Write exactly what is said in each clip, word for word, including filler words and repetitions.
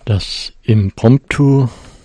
Das Impromptu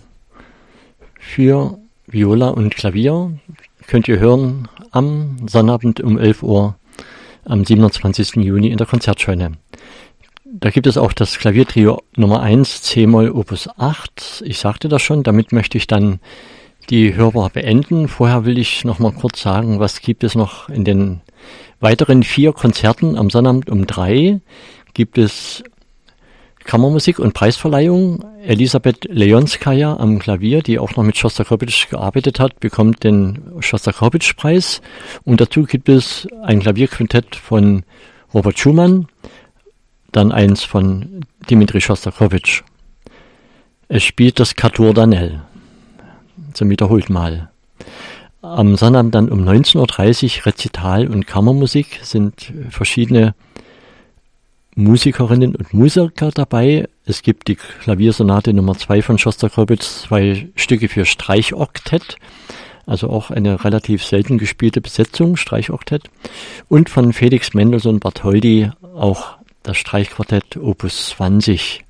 für Viola und Klavier könnt ihr hören am Sonnabend um elf Uhr am siebenundzwanzigsten Juni in der Konzertscheune. Da gibt es auch das Klaviertrio Nummer eins, C-Moll Opus acht. Ich sagte das schon, damit möchte ich dann die Hörbar beenden. Vorher will ich noch mal kurz sagen, was gibt es noch in den weiteren vier Konzerten. Am Sonnabend um drei gibt es Kammermusik und Preisverleihung. Elisabeth Leonskaja am Klavier, die auch noch mit Schostakowitsch gearbeitet hat, bekommt den Schostakowitsch-Preis. Und dazu gibt es ein Klavierquintett von Robert Schumann, dann eins von Dmitri Schostakowitsch. Es spielt das Quatuor Danel. Zum wiederholten Mal. Am Sonnabend dann um neunzehn Uhr dreißig Rezital und Kammermusik, sind verschiedene Musikerinnen und Musiker dabei. Es gibt die Klaviersonate Nummer zwei von Schostakowitsch, zwei Stücke für Streichoktett, also auch eine relativ selten gespielte Besetzung, Streichoktett. Und von Felix Mendelssohn Bartholdy auch das Streichquartett Opus zwanzig.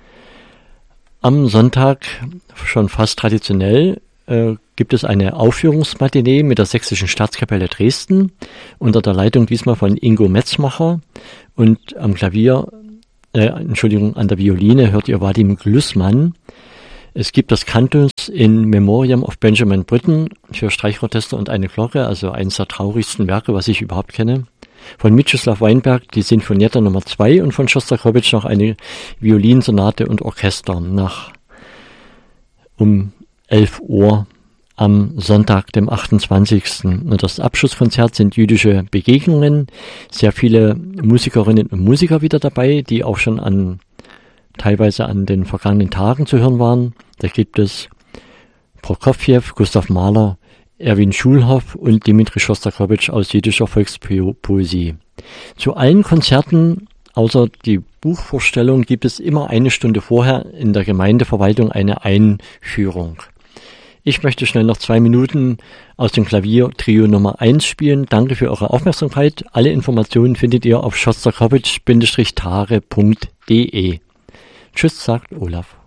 Am Sonntag, schon fast traditionell, äh, gibt es eine Aufführungsmatinee mit der Sächsischen Staatskapelle Dresden unter der Leitung diesmal von Ingo Metzmacher. Und am Klavier, äh, Entschuldigung, an der Violine hört ihr Vadim Glussmann. Es gibt das Cantus in Memoriam of Benjamin Britten für Streichorchester und eine Glocke, also eines der traurigsten Werke, was ich überhaupt kenne. Von Mieczysław Weinberg die Sinfonietta Nummer zwei und von Schostakowitsch noch eine Violinsonate und Orchester nach um elf Uhr am Sonntag, dem achtundzwanzigsten Und das Abschlusskonzert sind jüdische Begegnungen. Sehr viele Musikerinnen und Musiker wieder dabei, die auch schon an teilweise an den vergangenen Tagen zu hören waren. Da gibt es Prokofjew, Gustav Mahler, Erwin Schulhoff und Dmitri Schostakowitsch aus jüdischer Volkspoesie. Zu allen Konzerten, außer die Buchvorstellung, gibt es immer eine Stunde vorher in der Gemeindeverwaltung eine Einführung. Ich möchte schnell noch zwei Minuten aus dem Klaviertrio Nummer eins spielen. Danke für eure Aufmerksamkeit. Alle Informationen findet ihr auf schostakowitsch Bindestrich tare Punkt de. Tschüss, sagt Olaf.